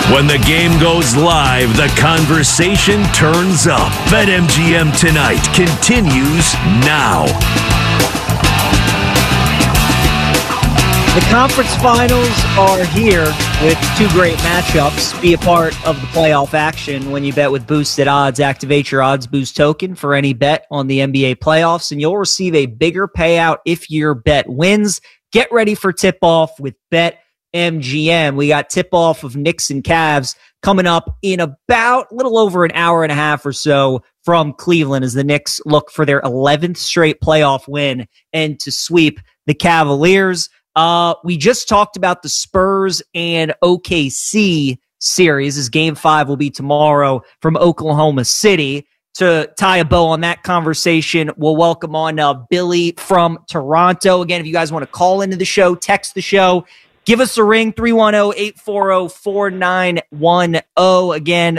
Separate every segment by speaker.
Speaker 1: When the game goes live, the conversation turns up. BetMGM Tonight continues now.
Speaker 2: The conference finals are here with two great matchups. Be a part of the playoff action when you bet with boosted odds. Activate your odds boost token for any bet on the NBA playoffs, and you'll receive a bigger payout if your bet wins. Get ready for tip-off with BetMGM. We got tip-off of Knicks and Cavs coming up in about a little over an hour and a half or so from Cleveland as the Knicks look for their 11th straight playoff win and to sweep the Cavaliers. We just talked about the Spurs and OKC series, as Game 5 will be tomorrow from Oklahoma City. To tie a bow on that conversation, we'll welcome on Billy from Toronto. Again, if you guys want to call into the show, text the show, give us a ring, 310-840-4910. Again,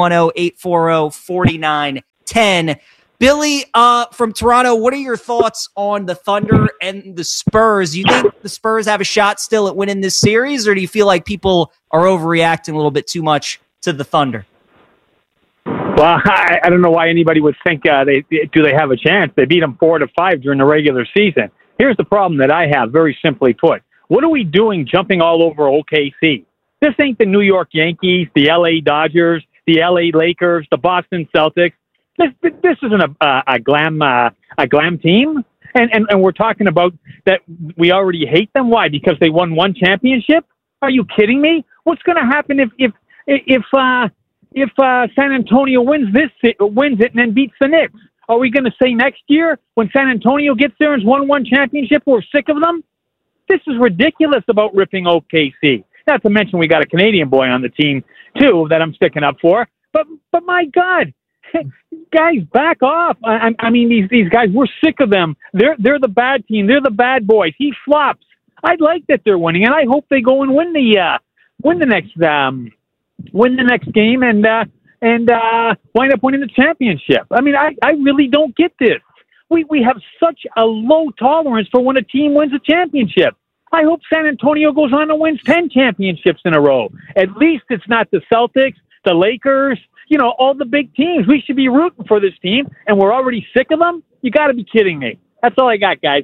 Speaker 2: 310-840-4910. Billy, from Toronto, what are your thoughts on the Thunder and the Spurs? You think the Spurs have a shot still at winning this series, or do you feel like people are overreacting a little bit too much to the Thunder?
Speaker 3: Well, I don't know why anybody would think they have a chance. They beat them 4-5 during the regular season. Here's the problem that I have, very simply put. What are we doing jumping all over OKC? This ain't the New York Yankees, the LA Dodgers, the LA Lakers, the Boston Celtics. This isn't a glam team, and we're talking about that we already hate them. Why? Because they won one championship? Are you kidding me? What's going to happen if San Antonio wins it and then beats the Knicks? Are we going to say next year when San Antonio gets there and has won one championship, we're sick of them? This is ridiculous about ripping OKC. Not to mention we got a Canadian boy on the team too that I'm sticking up for. But my God. Guys, back off. I mean, these guys, we're sick of them. They're the bad team. They're the bad boys. He flops. I like that they're winning, and I hope they go and win the next game and wind up winning the championship. I mean, I really don't get this. We have such a low tolerance for when a team wins a championship. I hope San Antonio goes on and wins 10 championships in a row. At least it's not the Celtics, the Lakers, all the big teams. We should be rooting for this team, and we're already sick of them? You got to be kidding me. That's all I got, guys.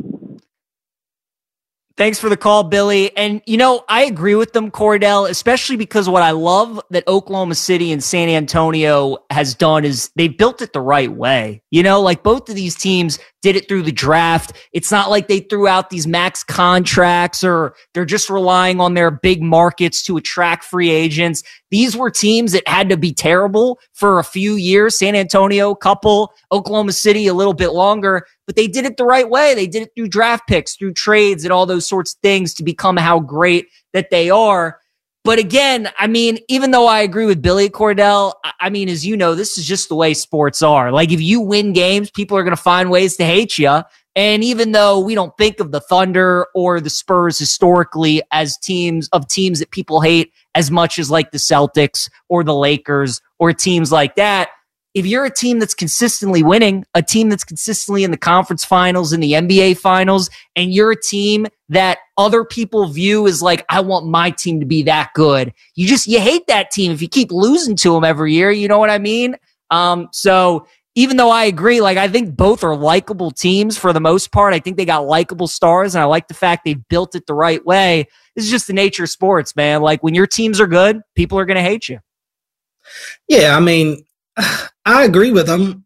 Speaker 2: Thanks for the call, Billy. And, I agree with them, Cordell, especially because what I love that Oklahoma City and San Antonio has done is they built it the right way. Like both of these teams did it through the draft. It's not like they threw out these max contracts or they're just relying on their big markets to attract free agents. These were teams that had to be terrible for a few years. San Antonio, a couple, Oklahoma City, a little bit longer, but they did it the right way. They did it through draft picks, through trades and all those sorts of things to become how great that they are. But again, I mean, even though I agree with Billy Cordell, I mean, as you know, this is just the way sports are. Like if you win games, people are going to find ways to hate you. And even though we don't think of the Thunder or the Spurs historically as teams that people hate as much as like the Celtics or the Lakers or teams like that, if you're a team that's consistently winning, a team that's consistently in the conference finals and the NBA finals, and you're a team that other people view as like, I want my team to be that good, you hate that team if you keep losing to them every year. You know what I mean? So even though I agree, like I think both are likable teams for the most part. I think they got likable stars, and I like the fact they built it the right way. This is just the nature of sports, man. Like when your teams are good, people are going to hate you.
Speaker 4: Yeah, I mean, I agree with them,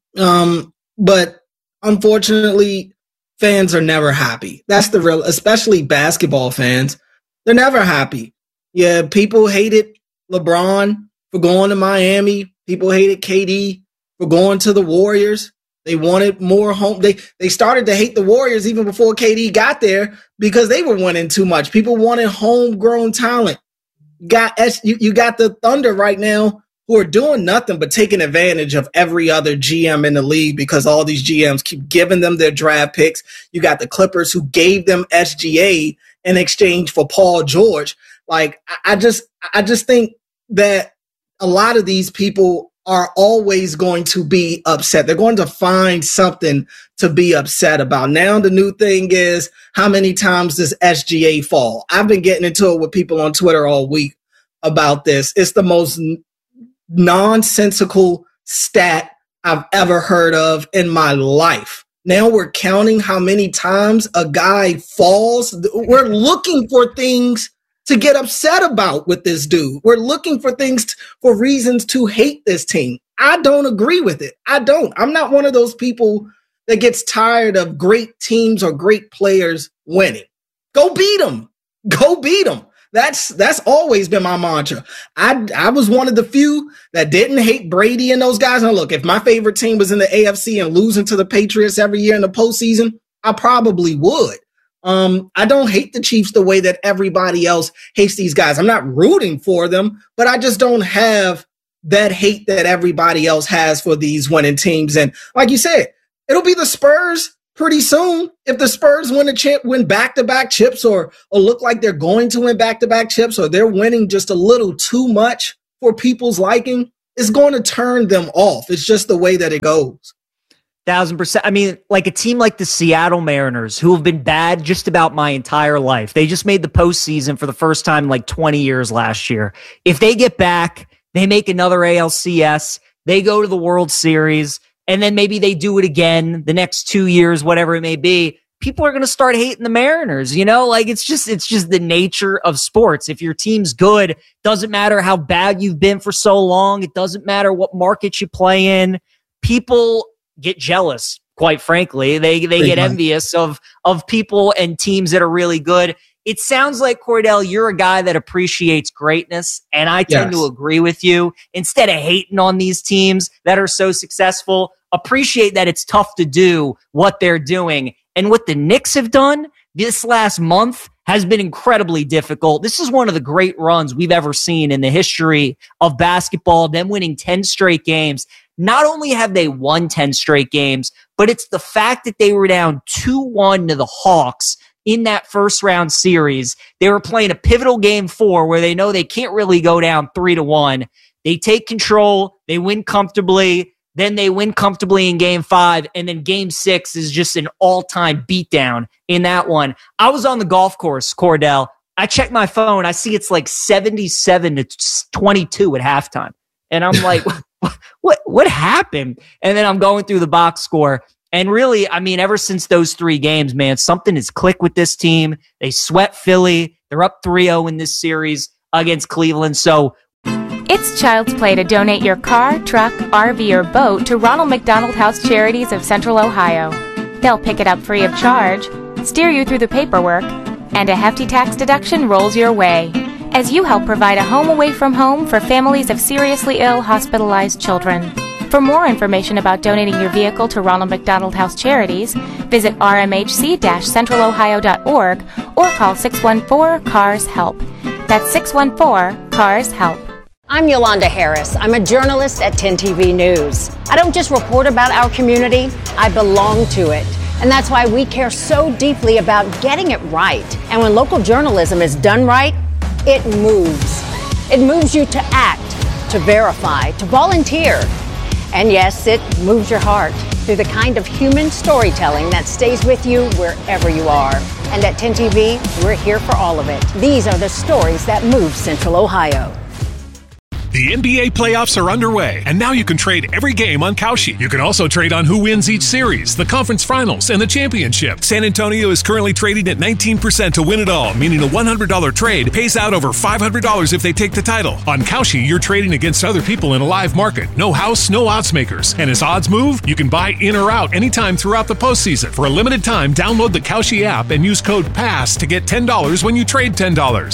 Speaker 4: but unfortunately, fans are never happy. That's the real, especially basketball fans. They're never happy. Yeah, people hated LeBron for going to Miami. People hated KD for going to the Warriors. They wanted more home. They started to hate the Warriors even before KD got there because they were winning too much. People wanted homegrown talent. You got the Thunder right now, who are doing nothing but taking advantage of every other GM in the league because all these GMs keep giving them their draft picks. You got the Clippers who gave them SGA in exchange for Paul George. Like, I just think that a lot of these people are always going to be upset. They're going to find something to be upset about. Now the new thing is, how many times does SGA fall? I've been getting into it with people on Twitter all week about this. It's the most nonsensical stat I've ever heard of in my life. Now we're counting how many times a guy falls. We're looking for things to get upset about with this dude. We're looking for things, for reasons to hate this team. I don't agree with it. I don't. I'm not one of those people that gets tired of great teams or great players winning. Go beat them. Go beat them. That's always been my mantra. I was one of the few that didn't hate Brady and those guys. Now look, if my favorite team was in the AFC and losing to the Patriots every year in the postseason, I probably would. I don't hate the Chiefs the way that everybody else hates these guys. I'm not rooting for them, but I just don't have that hate that everybody else has for these winning teams. And like you said, it'll be the Spurs pretty soon. If the Spurs win back-to-back chips or look like they're going to win back-to-back chips, or they're winning just a little too much for people's liking, it's going to turn them off. It's just the way that it goes.
Speaker 2: 1,000%. I mean, like a team like the Seattle Mariners, who have been bad just about my entire life. They just made the postseason for the first time in like 20 years last year. If they get back, they make another ALCS, they go to the World Series, and then maybe they do it again the next 2 years, whatever it may be, people are going to start hating the Mariners, you know? Like, it's just the nature of sports. If your team's good, doesn't matter how bad you've been for so long. It doesn't matter what market you play in. People get jealous, quite frankly. They get envious of people and teams that are really good. It sounds like, Cordell, you're a guy that appreciates greatness, and I tend to agree with you. Instead of hating on these teams that are so successful, appreciate that it's tough to do what they're doing. And what the Knicks have done this last month has been incredibly difficult. This is one of the great runs we've ever seen in the history of basketball, them winning 10 straight games. Not only have they won 10 straight games, but it's the fact that they were down 2-1 to the Hawks in that first round series. They were playing a pivotal game 4 where they know they can't really go down 3-1. They take control, they win comfortably, then they win comfortably in game 5, and then game 6 is just an all-time beatdown in that one. I was on the golf course, Cordell. I checked my phone. I see it's like 77-22 at halftime. And I'm like, what happened? And then I'm going through the box score. And really, I mean, ever since those 3 games, man, something has clicked with this team. They swept Philly. They're up 3-0 in this series against Cleveland. So
Speaker 5: it's child's play to donate your car, truck, RV, or boat to Ronald McDonald House Charities of Central Ohio. They'll pick it up free of charge, steer you through the paperwork, and a hefty tax deduction rolls your way as you help provide a home away from home for families of seriously ill, hospitalized children. For more information about donating your vehicle to Ronald McDonald House Charities, visit rmhc-centralohio.org or call 614-CARS-HELP. That's 614-CARS-HELP.
Speaker 6: I'm Yolanda Harris. I'm a journalist at 10 TV News. I don't just report about our community, I belong to it. And that's why we care so deeply about getting it right. And when local journalism is done right, it moves. It moves you to act, to verify, to volunteer. And yes, it moves your heart through the kind of human storytelling that stays with you wherever you are. And at 10 TV, we're here for all of it. These are the stories that move Central Ohio.
Speaker 7: The NBA playoffs are underway, and now you can trade every game on Kalshi. You can also trade on who wins each series, the conference finals, and the championship. San Antonio is currently trading at 19% to win it all, meaning a $100 trade pays out over $500 if they take the title. On Kalshi, you're trading against other people in a live market. No house, no odds makers. And as odds move, you can buy in or out anytime throughout the postseason. For a limited time, download the Kalshi app and use code PASS to get $10 when you trade $10.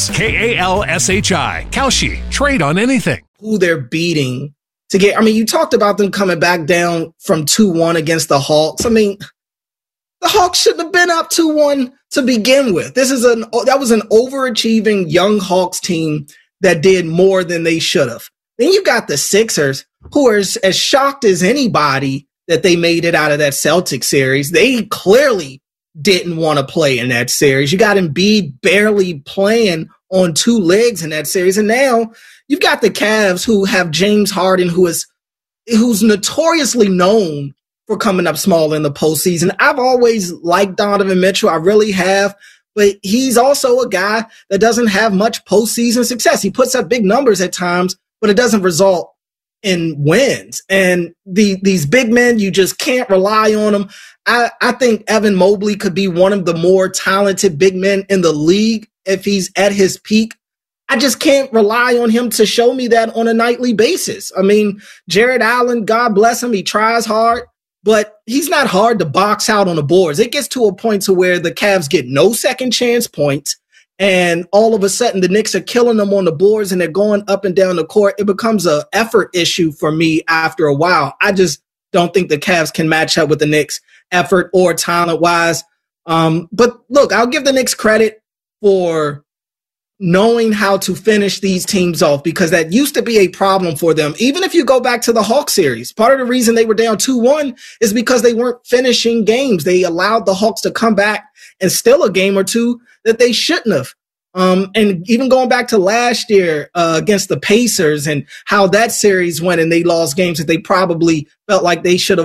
Speaker 7: KALSHI. Kalshi. Trade on anything.
Speaker 4: Who they're beating to get. I mean, you talked about them coming back down from 2-1 against the Hawks. I mean, the Hawks shouldn't have been up 2-1 to begin with. That was an overachieving young Hawks team that did more than they should have. Then you got the Sixers, who are as shocked as anybody that they made it out of that Celtics series. They clearly didn't want to play in that series. You got Embiid barely playing on 2 legs in that series, and now you've got the Cavs, who have James Harden, who's notoriously known for coming up small in the postseason. I've always liked Donovan Mitchell. I really have. but he's also a guy that doesn't have much postseason success. He puts up big numbers at times, but it doesn't result in wins. And these big men, you just can't rely on them. I think Evan Mobley could be one of the more talented big men in the league if he's at his peak. I just can't rely on him to show me that on a nightly basis. I mean, Jared Allen, God bless him, he tries hard, but he's not hard to box out on the boards. It gets to a point to where the Cavs get no second chance points, and all of a sudden the Knicks are killing them on the boards and they're going up and down the court. It becomes an effort issue for me after a while. I just don't think the Cavs can match up with the Knicks effort or talent-wise. But look, I'll give the Knicks credit for knowing how to finish these teams off, because that used to be a problem for them. Even if you go back to the Hawks series, part of the reason they were down 2-1 is because they weren't finishing games. They allowed the Hawks to come back and steal a game or two that they shouldn't have. And even going back to last year against the Pacers and how that series went and they lost games that they probably felt like they should have